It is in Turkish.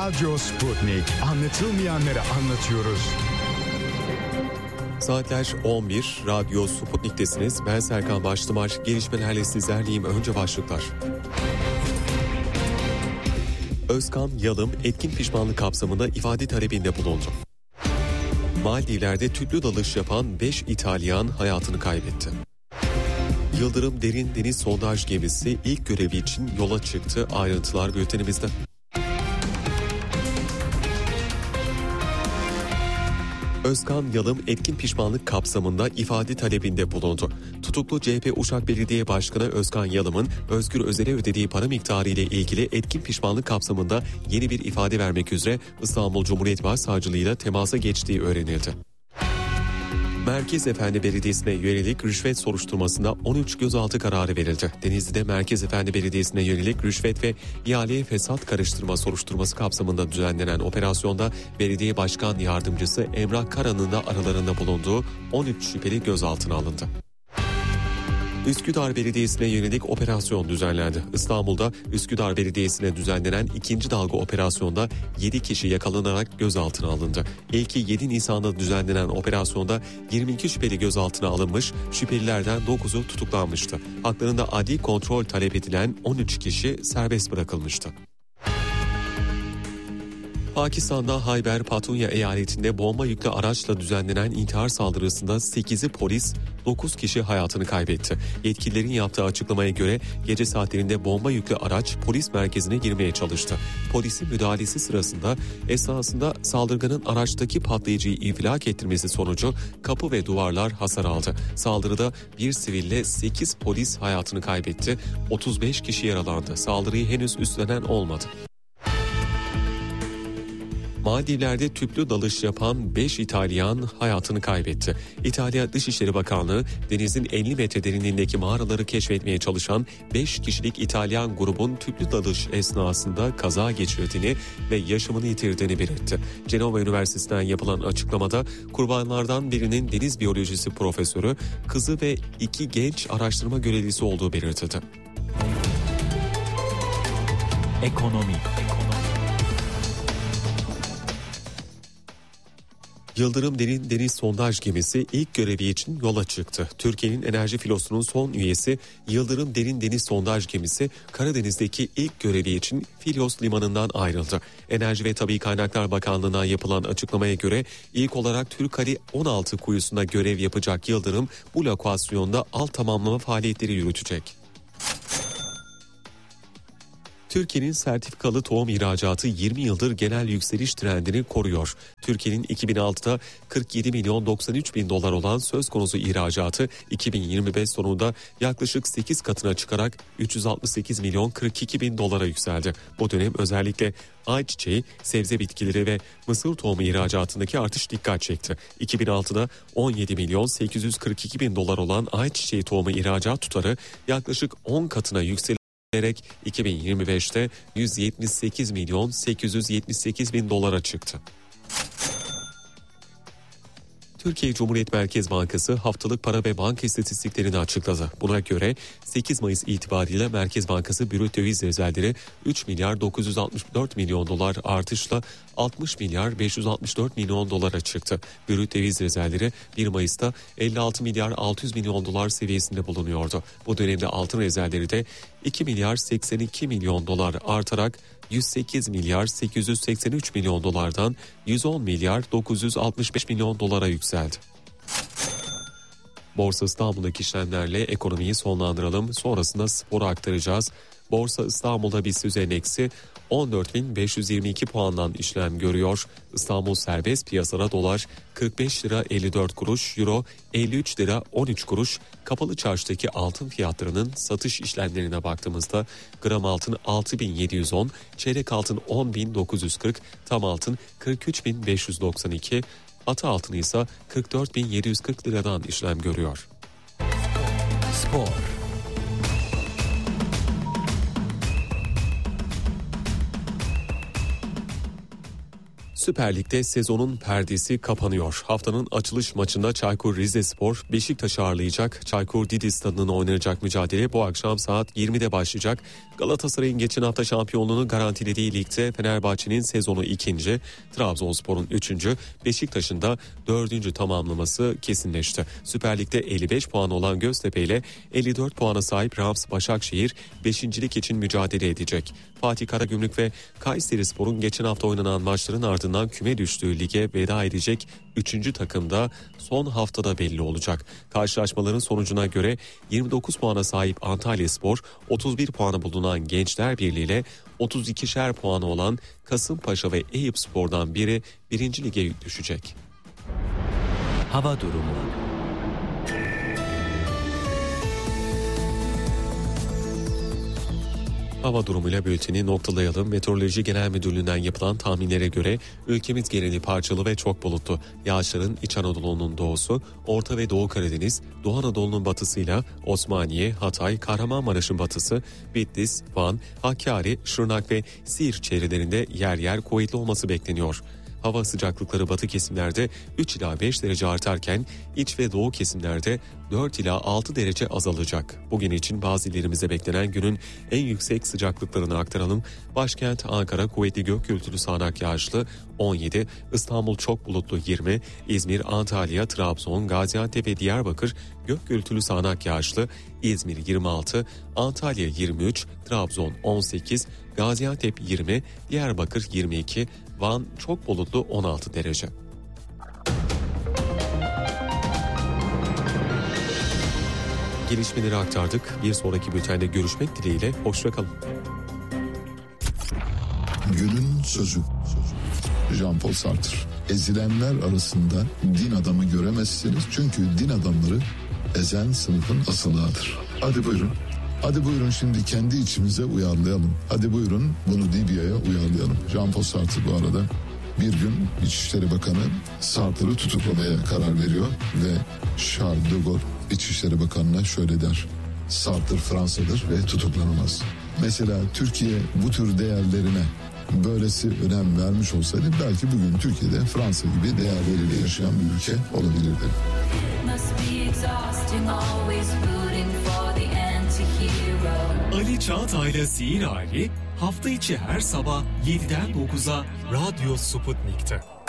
Radyo Sputnik. Anlatılmayanları anlatıyoruz. Saatler 11, Radyo Sputnik'tesiniz. Ben Serkan Baştımar. Gelişmelerle sizlerleyim. Önce başlıklar. Özkan Yalım etkin pişmanlık kapsamında ifade talebinde bulundu. Maldivler'de tüplü dalış yapan 5 İtalyan hayatını kaybetti. Yıldırım Derin Deniz Sondaj Gemisi ilk görevi için yola çıktı. Ayrıntılar bültenimizde. Özkan Yalım etkin pişmanlık kapsamında ifade talebinde bulundu. Tutuklu CHP Uşak Belediye Başkanı Özkan Yalım'ın Özgür Özel'e ödediği para miktarı ile ilgili etkin pişmanlık kapsamında yeni bir ifade vermek üzere İstanbul Cumhuriyet Başsavcılığı'yla temasa geçtiği öğrenildi. Merkez Efendi Belediyesi'ne yönelik rüşvet soruşturmasında 13 gözaltı kararı verildi. Denizli'de Merkez Efendi Belediyesi'ne yönelik rüşvet ve ihaleye fesat karıştırma soruşturması kapsamında düzenlenen operasyonda belediye başkan yardımcısı Emrah Kara'nın da aralarında bulunduğu 13 şüpheli gözaltına alındı. Üsküdar Belediyesi'ne yönelik operasyon düzenlendi. İstanbul'da Üsküdar Belediyesi'ne düzenlenen ikinci dalga operasyonda 7 kişi yakalanarak gözaltına alındı. İlki 7 Nisan'da düzenlenen operasyonda 22 şüpheli gözaltına alınmış, şüphelilerden 9'u tutuklanmıştı. Haklarında adli kontrol talep edilen 13 kişi serbest bırakılmıştı. Pakistan'da Hayber Pakhtunkhwa eyaletinde bomba yüklü araçla düzenlenen intihar saldırısında 8'i polis, 9 kişi hayatını kaybetti. Yetkililerin yaptığı açıklamaya göre gece saatlerinde bomba yüklü araç polis merkezine girmeye çalıştı. Polisin müdahalesi sırasında esnasında saldırganın araçtaki patlayıcıyı infilak ettirmesi sonucu kapı ve duvarlar hasar aldı. Saldırıda bir siville 8 polis hayatını kaybetti, 35 kişi yaralandı. Saldırıyı henüz üstlenen olmadı. Maldivler'de tüplü dalış yapan 5 İtalyan hayatını kaybetti. İtalya Dışişleri Bakanlığı denizin 50 metre derinliğindeki mağaraları keşfetmeye çalışan 5 kişilik İtalyan grubun tüplü dalış esnasında kaza geçirdiğini ve yaşamını yitirdiğini belirtti. Cenova Üniversitesi'nden yapılan açıklamada kurbanlardan birinin deniz biyolojisi profesörü, kızı ve 2 genç araştırma görevlisi olduğu belirtildi. Ekonomi. Yıldırım Derin Deniz Sondaj Gemisi ilk görevi için yola çıktı. Türkiye'nin enerji filosunun son üyesi Yıldırım Derin Deniz Sondaj Gemisi Karadeniz'deki ilk görevi için Filos Limanı'ndan ayrıldı. Enerji ve Tabii Kaynaklar Bakanlığı'na yapılan açıklamaya göre ilk olarak Türkali 16 kuyusunda görev yapacak Yıldırım bu lokasyonda alt tamamlama faaliyetleri yürütecek. Türkiye'nin sertifikalı tohum ihracatı 20 yıldır genel yükseliş trendini koruyor. Türkiye'nin 2006'da 47 milyon 93 bin dolar olan söz konusu ihracatı 2025 sonunda yaklaşık 8 katına çıkarak 368 milyon 42 bin dolara yükseldi. Bu dönem özellikle ayçiçeği, sebze bitkileri ve mısır tohumu ihracatındaki artış dikkat çekti. 2006'da 17 milyon 842 bin dolar olan ayçiçeği tohumu ihracat tutarı yaklaşık 10 katına yükseldi. 2025'te 178 milyon 878 bin dolara çıktı. Türkiye Cumhuriyet Merkez Bankası haftalık para ve banka istatistiklerini açıkladı. Buna göre 8 Mayıs itibariyle Merkez Bankası brüt döviz rezervleri 3 milyar 964 milyon dolar artışla 60 milyar 564 milyon dolara çıktı. Brüt döviz rezervleri 1 Mayıs'ta 56 milyar 600 milyon dolar seviyesinde bulunuyordu. Bu dönemde altın rezervleri de 2 milyar 82 milyon dolar artarak 108 milyar 883 milyon dolardan 110 milyar 965 milyon dolara yükseldi. Borsa İstanbul'daki işlemlerle ekonomiyi sonlandıralım. Sonrasında spora aktaracağız. Borsa İstanbul'da BIST endeksi 14.522 puandan işlem görüyor. İstanbul serbest piyasada dolar 45 lira 54 kuruş, euro 53 lira 13 kuruş. Kapalı çarşıdaki altın fiyatlarının satış işlemlerine baktığımızda gram altın 6.710, çeyrek altın 10.940, tam altın 43.592, atı altını ise 44.740 liradan işlem görüyor. Spor. Süper Lig'de sezonun perdesi kapanıyor. Haftanın açılış maçında Çaykur Rizespor Beşiktaş'ı ağırlayacak. Çaykur Didi Stadı'nda oynanacak mücadele bu akşam saat 20'de başlayacak. Galatasaray'ın geçen hafta şampiyonluğunu garantilediği ligde Fenerbahçe'nin sezonu 2. Trabzonspor'un 3. Beşiktaş'ın da 4. tamamlaması kesinleşti. Süper Lig'de 55 puan olan Göztepe ile 54 puana sahip Rams Başakşehir 5.lik için mücadele edecek. Fatih Karagümrük ve Kayserispor'un geçen hafta oynanan maçların ardından küme düştüğü lige veda edecek 3. takım da son haftada belli olacak. Karşılaşmaların sonucuna göre 29 puana sahip Antalyaspor, 31 puanı bulunan Gençler Birliği ile 32'şer puanı olan Kasımpaşa ve Eyüpspor'dan biri 1. lige düşecek. Hava durumu. Hava durumuyla bülteni noktalayalım. Meteoroloji Genel Müdürlüğü'nden yapılan tahminlere göre ülkemiz geneli parçalı ve çok bulutlu. Yağışların İç Anadolu'nun doğusu, Orta ve Doğu Karadeniz, Doğu Anadolu'nun batısıyla Osmaniye, Hatay, Kahramanmaraş'ın batısı, Bitlis, Van, Hakkari, Şırnak ve Siirt çevrelerinde yer yer kuvvetli olması bekleniyor. Hava sıcaklıkları batı kesimlerde 3 ila 5 derece artarken iç ve doğu kesimlerde 4 ila 6 derece azalacak. Bugün için bazı illerimizde beklenen günün en yüksek sıcaklıklarını aktaralım. Başkent Ankara kuvvetli gök gürültülü sağanak yağışlı 17, İstanbul çok bulutlu 20, İzmir, Antalya, Trabzon, Gaziantep ve Diyarbakır gök gürültülü sağanak yağışlı, İzmir 26, Antalya 23, Trabzon 18, Gaziantep 20, Diyarbakır 22, Van çok bulutlu 16 derece. Gelişmeleri aktardık. Bir sonraki bültende görüşmek dileğiyle. Hoşça kalın. Günün sözü. Jean-Paul Sartre. Ezilenler arasında din adamı göremezsiniz. Çünkü din adamları ezen sınıfın asılağıdır. Hadi buyurun. Hadi buyurun şimdi kendi içimize uyarlayalım. Hadi buyurun bunu Libya'ya uyarlayalım. Jean-Paul Sartre bu arada bir gün İçişleri Bakanı Sartre'ı tutuklamaya karar veriyor ve Charles de Gaulle İçişleri Bakanı'na şöyle der: Sartre Fransa'dır ve tutuklanamaz. Mesela Türkiye bu tür değerlerine böylesi önem vermiş olsaydı belki bugün Türkiye'de Fransa gibi değerleriyle yaşayan bir ülke olabilirdi. Ali Çağatay'la Sihir Hali hafta içi her sabah 7'den 9'a Radyo Sputnik'te.